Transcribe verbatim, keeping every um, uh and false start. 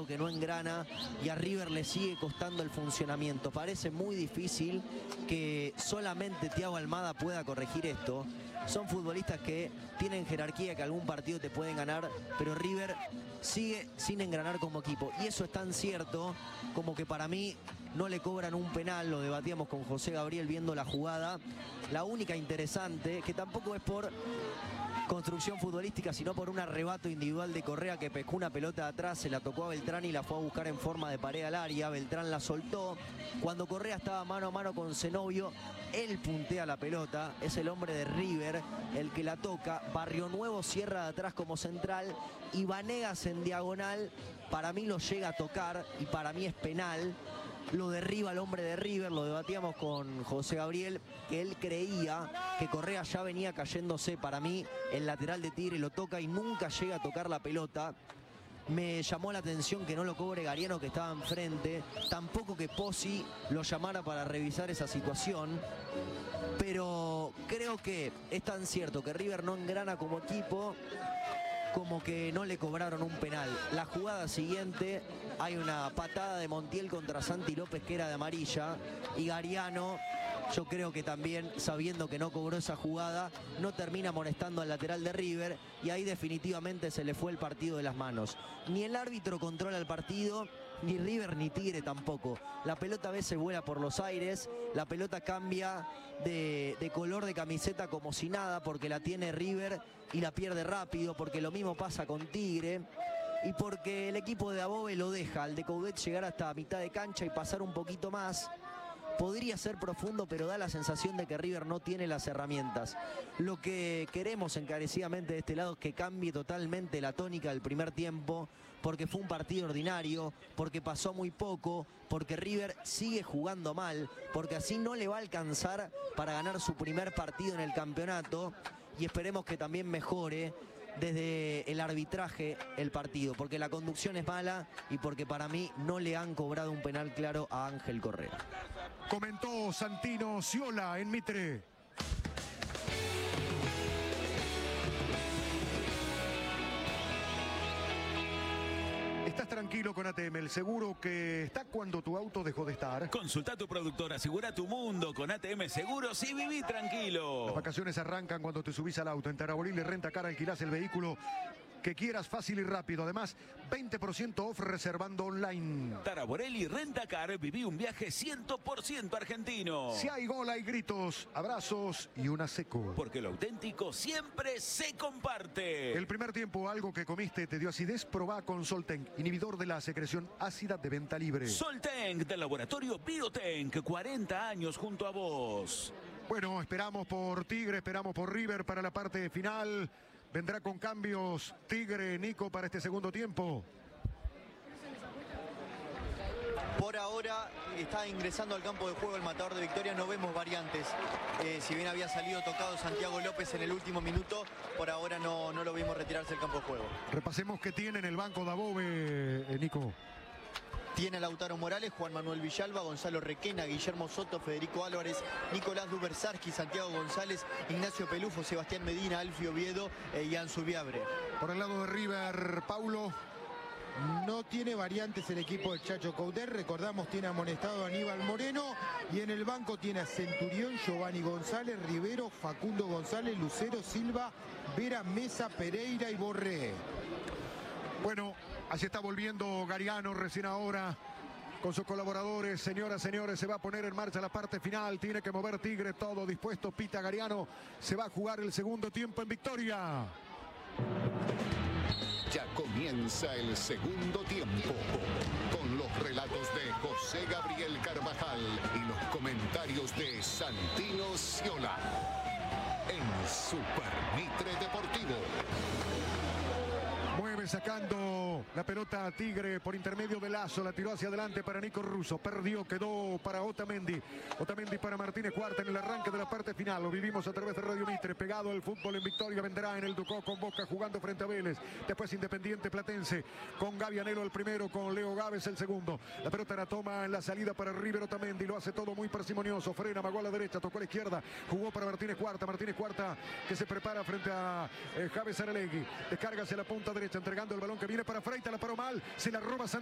algo que no engrana y a River le sigue costando el funcionamiento. Parece muy difícil que solamente Thiago Almada pueda corregir esto. Son futbolistas que tienen jerarquía, que algún partido te pueden ganar, pero River sigue sin engranar como equipo. Y eso es tan cierto como que para mí no le cobran un penal. Lo debatíamos con José Gabriel viendo la jugada. La única interesante, que tampoco es por construcción futbolística, sino por un arrebato individual de Correa que pescó una pelota de atrás, se la tocó a Beltrán y la fue a buscar en forma de pared al área. Beltrán la soltó. Cuando Correa estaba mano a mano con Zenobio, él puntea la pelota. Es el hombre de River el que la toca. Barrio Nuevo cierra de atrás como central y Vanegas en diagonal. Para mí lo llega a tocar y para mí es penal. Lo derriba el hombre de River. Lo debatíamos con José Gabriel, que él creía que Correa ya venía cayéndose. Para mí el lateral de Tigre lo toca y nunca llega a tocar la pelota. Me llamó la atención que no lo cobre Gariano, que estaba enfrente. Tampoco que Pozzi lo llamara para revisar esa situación. Pero creo que es tan cierto que River no engrana como equipo como que no le cobraron un penal. La jugada siguiente, hay una patada de Montiel contra Santi López que era de amarilla. Y Gariano, yo creo que también, sabiendo que no cobró esa jugada, no termina molestando al lateral de River. Y ahí definitivamente se le fue el partido de las manos. Ni el árbitro controla el partido, ni River ni Tigre tampoco. La pelota a veces vuela por los aires, la pelota cambia de, de color de camiseta como si nada, porque la tiene River y la pierde rápido, porque lo mismo pasa con Tigre. Y porque el equipo de Above lo deja al de Coudet llegar hasta mitad de cancha y pasar un poquito más. Podría ser profundo, pero da la sensación de que River no tiene las herramientas. Lo que queremos encarecidamente de este lado es que cambie totalmente la tónica del primer tiempo, porque fue un partido ordinario, porque pasó muy poco, porque River sigue jugando mal, porque así no le va a alcanzar para ganar su primer partido en el campeonato. Y esperemos que también mejore desde el arbitraje el partido, porque la conducción es mala y porque para mí no le han cobrado un penal claro a Ángel Correa. Comentó Santino Sciola en Mitre. Estás tranquilo con A T M, el seguro que está cuando tu auto dejó de estar. Consulta a tu productor, asegura tu mundo con A T M Seguros y viví tranquilo. Las vacaciones arrancan cuando te subís al auto. En Taraborelli Rentacar alquilás el vehículo que quieras, fácil y rápido. Además, veinte por ciento off reservando online. Taraborelli Rentacar, viví un viaje cien por ciento argentino. Si hay gol, hay gritos, abrazos y una seco. Porque lo auténtico siempre se comparte. El primer tiempo, algo que comiste te dio acidez, probá con Solten, inhibidor de la secreción ácida de venta libre. Solten, del laboratorio Biotenk, cuarenta años junto a vos. Bueno, esperamos por Tigre, esperamos por River para la parte final. Vendrá con cambios Tigre, Nico, para este segundo tiempo. Por ahora está ingresando al campo de juego el matador de Victoria, no vemos variantes. Eh, si bien había salido tocado Santiago López en el último minuto, por ahora no, no lo vimos retirarse del campo de juego. Repasemos qué tiene en el banco de Above, eh, Nico. Tiene a Lautaro Morales, Juan Manuel Villalba, Gonzalo Requena, Guillermo Soto, Federico Álvarez, Nicolás Dubersarski, Santiago González, Ignacio Pelufo, Sebastián Medina, Alfio Oviedo e Ian Zubiabre. Por el lado de River, Paulo. No tiene variantes el equipo del Chacho Coudet. Recordamos, tiene amonestado a Aníbal Moreno. Y en el banco tiene a Centurión, Giovanni González, Rivero, Facundo González, Lucero, Silva, Vera, Mesa, Pereira y Borré. Bueno, así está volviendo Gariano recién ahora con sus colaboradores. Señoras, señores, se va a poner en marcha la parte final. Tiene que mover Tigre, todo dispuesto. Pita Gariano. Se va a jugar el segundo tiempo en Victoria. Ya comienza el segundo tiempo con los relatos de José Gabriel Carvajal y los comentarios de Santino Sciola en Super Mitre Deportivo. Mueve sacando la pelota a Tigre por intermedio de Lazo. La tiró hacia adelante para Nico Russo. Perdió, quedó para Otamendi. Otamendi para Martínez Cuarta en el arranque de la parte final. Lo vivimos a través de Radio Mitre. Pegado el fútbol en Victoria. Vendrá en el Ducó con Boca jugando frente a Vélez. Después Independiente Platense con Gaby Anelo el primero, con Leo Gávez el segundo. La pelota la toma en la salida para River Otamendi. Lo hace todo muy parsimonioso. Frena, amagó a la derecha, tocó a la izquierda. Jugó para Martínez Cuarta. Martínez Cuarta que se prepara frente a eh, Javes Aralegui. Descarga hacia la punta derecha, entregando el balón que viene para Freitas. La paró mal. Se la roba San